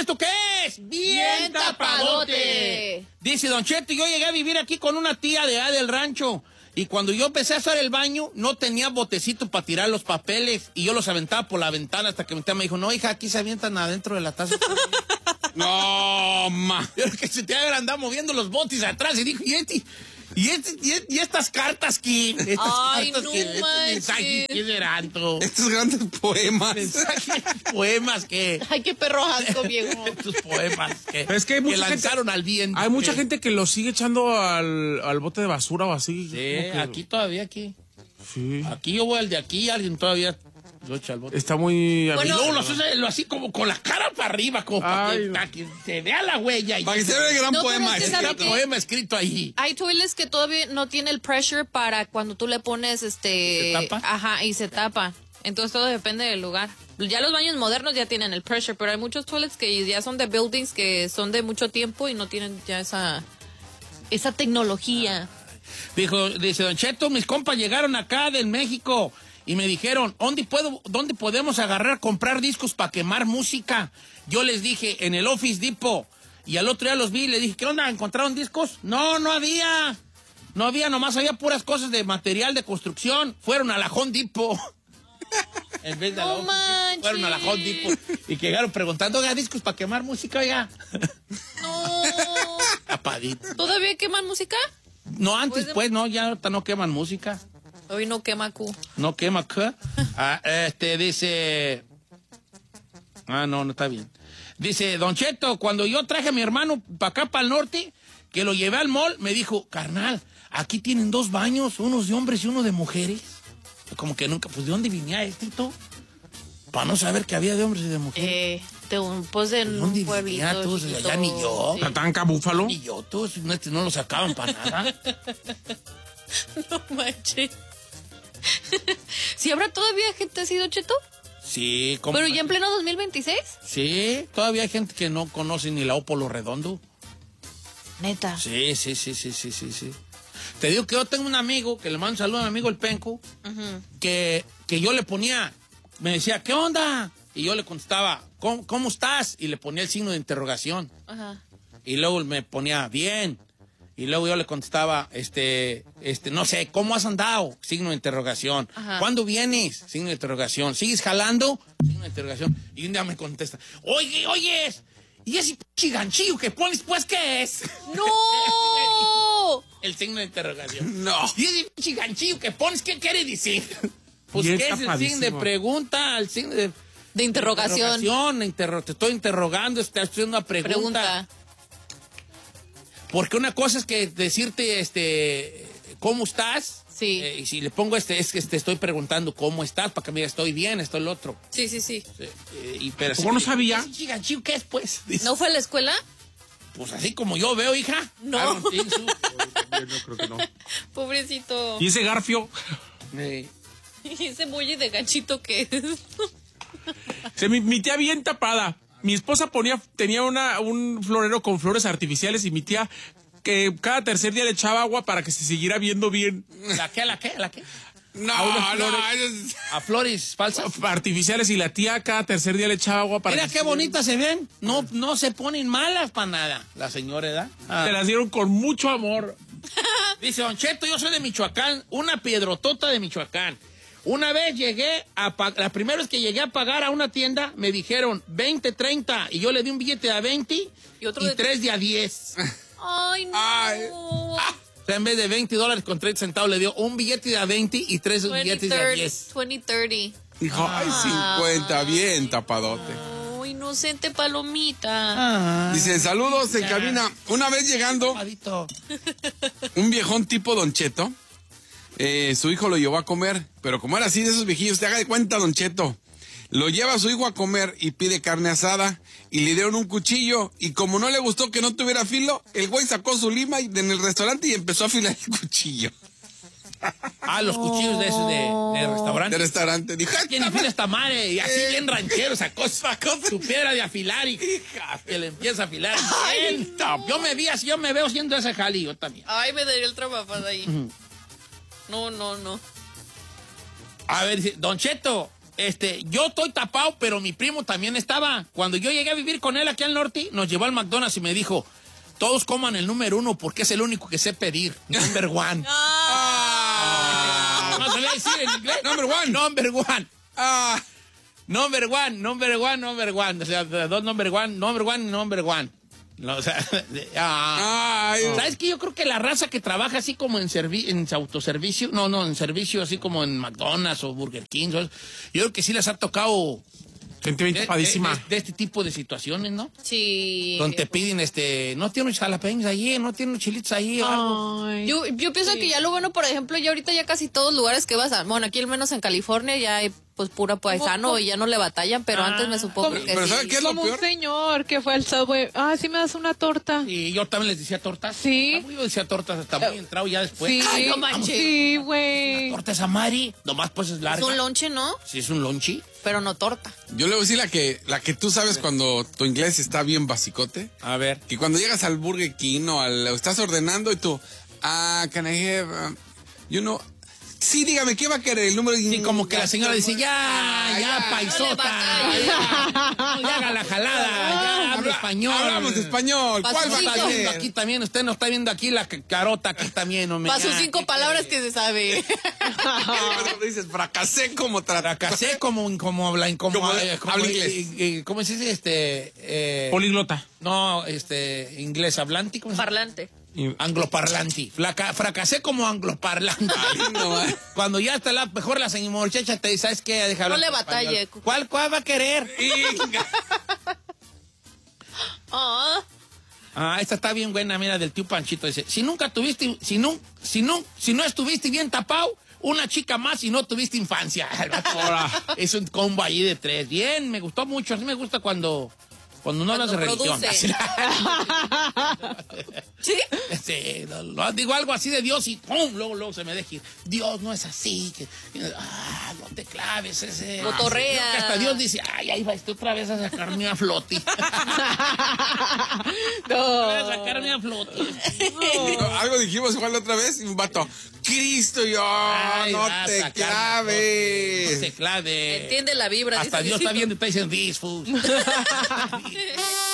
¿esto qué es? Bien tapadote. Dice Don Cheto, yo llegué a vivir aquí con una tía de allá del rancho. Y cuando yo empecé a hacer el baño, no tenía botecito para tirar los papeles. Y yo los aventaba por la ventana hasta que mi tía me dijo, no, hija, aquí se avientan adentro de la taza. No, ma. Yo creo que se te había andado moviendo los botes atrás y dijo, ¿y estas cartas que? Ay, no manches. ¿Qué serán, tú? Estos grandes poemas. Poemas que... Ay, qué perro asco, viejo. Estos poemas que, Pero es que hay mucha lanzaron al viento. Hay mucha gente que lo sigue echando al bote de basura o así. Sí, aquí todavía, aquí. Sí. Aquí yo voy al de aquí, alguien todavía lo echa al bote. Está muy... Y luego lo así como con la cara para arriba, como para que se vea la huella. Para que se vea el gran poema. Es El poema escrito ahí. Hay toilets que todavía no tiene el pressure para cuando tú le pones ¿Se tapa? Ajá, y se tapa. Entonces todo depende del lugar. Ya los baños modernos ya tienen el pressure, pero hay muchos toilets que ya son de buildings que son de mucho tiempo y no tienen ya esa tecnología. Dice Don Cheto, mis compas llegaron acá del México y me dijeron, ¿dónde podemos comprar discos para quemar música? Yo les dije, en el Office Depot. Y al otro día los vi y les dije, ¿qué onda? ¿Encontraron discos? No había. No había, nomás había puras cosas de material de construcción. Fueron a la Home Depot. En vez de No manches. fueron a la Home Depot y que llegaron preguntando, oiga, discos para quemar música, oiga. No. Tapadito. ¿Todavía queman música? No, antes pues, no, ya ahorita no queman música. Hoy no quema Q. No quema Q. Dice... no está bien. Dice, Don Cheto, cuando yo traje a mi hermano para acá, para el norte, que lo llevé al mall, me dijo, carnal, aquí tienen 2 baños, unos de hombres y uno de mujeres. Como que nunca, pues, ¿de dónde venía esto? Para no saber que había de hombres y de mujeres. De un pueblito. Tú, allá ni yo. Sí. ¿Tatanca, Búfalo? Ni yo, tú, no lo sacaban para nada. No manches. ¿Sí habrá todavía gente así, Don Cheto? Sí, ¿cómo? ¿Pero ya en pleno 2026? Sí, todavía hay gente que no conoce ni la Ópolo Redondo. Neta. Sí. Te digo que yo tengo un amigo, que le mando un saludo a mi amigo el Penco, que yo le ponía, me decía, ¿qué onda? Y yo le contestaba, ¿cómo estás? Y le ponía el signo de interrogación. Ajá. Y luego me ponía, bien. Y luego yo le contestaba, no sé, ¿cómo has andado? Signo de interrogación. Ajá. ¿Cuándo vienes? Signo de interrogación. ¿Sigues jalando? Signo de interrogación. Y un día me contesta, oyes, ¿y ese chiganchillo que pones, pues, qué es? ¡No! El signo de interrogación. No. ¿Y ese chiganchillo que pones, qué quiere decir? Pues, Bien ¿qué es el signo de pregunta? El signo de interrogación. Te estoy interrogando, te estoy haciendo una pregunta. Porque una cosa es que decirte, ¿cómo estás? Sí. Y si le pongo es que te estoy preguntando cómo estás, para que me digas, estoy bien, estoy el otro. Sí. Pero ¿Cómo no sabía? ¿Ese chiganchillo qué es, pues? Dice, ¿No fue a la escuela? pues así como yo veo, hija. No. I don't think so. Yo creo que no. Pobrecito. ¿Y ese garfio? ¿Y ese muelle de ganchito que es? Mi tía bien tapada. Mi esposa tenía un florero con flores artificiales y mi tía que cada tercer día le echaba agua para que se siguiera viendo bien. ¿La qué? No, A flores falsas. Artificiales y la tía cada tercer día le echaba agua para Mira que qué se bonitas se ven. No se ponen malas para nada. La señora, ¿verdad? Se las dieron con mucho amor. Dice Don Cheto, yo soy de Michoacán, una piedrotota de Michoacán. Una vez la primera vez que llegué a pagar a una tienda, me dijeron 20, 30, y yo le di un billete de a 20 y 3 de a 10. Ay, no. Ay. O sea, en vez de $20 con 30 centavos, le dio un billete de a 20 y 3 billetes de a 10. 20-30. Dijo, ay, 50, bien tapadote. Oh, inocente palomita. Dice, saludos en cabina. Una vez llegando, un viejón tipo Don Cheto, su hijo lo llevó a comer, pero como era así de esos viejillos, te haga de cuenta, Don Cheto, lo lleva a su hijo a comer y pide carne asada y le dieron un cuchillo y como no le gustó que no tuviera filo, el güey sacó su lima en el restaurante y empezó a afilar el cuchillo. Los cuchillos de esos de restaurante. De restaurante. Dijo, ¿quién afila esta madre? Y así bien ranchero, sacó su piedra de afilar y que le empieza a afilar. Ay, no. Yo me veo haciendo ese jali, yo también. Ay, me daría el trabajo ahí. No. A ver, dice, Don Cheto, yo estoy tapado, pero mi primo también estaba. Cuando yo llegué a vivir con él aquí al norte, nos llevó al McDonald's y me dijo, todos coman el número 1 porque es el único que sé pedir. Number 1. No sabía decir en inglés. Number 1. Number 1. Number 1, number 1, number 1. O sea, dos number 1, number 1, number 1. No, o sea, ¿sabes qué? Yo creo que la raza que trabaja así como en autoservicio, en servicio así como en McDonald's o Burger King, yo creo que sí les ha tocado gente bien tapadísima. De este tipo de situaciones, ¿no? Sí. Donde te piden, no tiene unos jalapeños ahí, no tiene unos chilitos ahí o algo. Yo pienso que ya lo bueno, por ejemplo, ya ahorita ya casi todos lugares que vas bueno, aquí al menos en California ya hay pues pura paisano y ya no le batallan, pero antes me supongo que pero sí. ¿sabes qué es lo Como peor? un señor que fue al Subway. Sí me das una torta. Y yo también les decía tortas. Sí. Yo decía tortas hasta muy entrado ya después. Sí. Ay, no manches. Sí, güey. La torta esa Mari, nomás pues es larga. Es un lonche, ¿no? Sí, es un lonchi. Pero no torta. Yo le voy a decir la que tú sabes cuando tu inglés está bien basicote. A ver. Que cuando llegas al Burger King o estás ordenando y tú, can I have, sí, dígame, ¿qué va a querer? El número. Sí, como que la señora dice, ya, paisota. Ya haga la jalada, ya habla español. Hablamos español. ¿Cuál va a Está viendo ser? aquí también, usted no está viendo aquí la carota aquí también, no me. Para sus 5 palabras que se sabe. Cuando dices, fracasé como Fracasé como habla habla inglés. ¿Cómo se dice? Políglota. No, inglés hablante, ¿cómo se llama? Parlante. Angloparlanti. Fracasé como angloparlanti. Cuando ya está mejor la señora muchacha te dice, ¿sabes qué? Deja hablar No le en batalle. español. ¿Cuál va a querer? Esta está bien buena, mira, del tío Panchito. Dice, si no estuviste bien tapado, una chica más y no tuviste infancia. Es un combo ahí de 3. Bien, me gustó mucho. Así me gusta cuando no hablas de religión. ¿Sí? Sí, digo algo así de Dios y ¡pum! Luego se me deja ir. Dios no es así. No te claves ese. Motorrea. Creo que hasta Dios dice, ahí va otra vez a sacarme a flote. Voy a sacarme a flote. Algo dijimos igual la otra vez y un vato, Cristo, no te claves. No te claves. Entiende la vibra. Hasta dice Dios está Diosito. viendo y está diciendo, this food.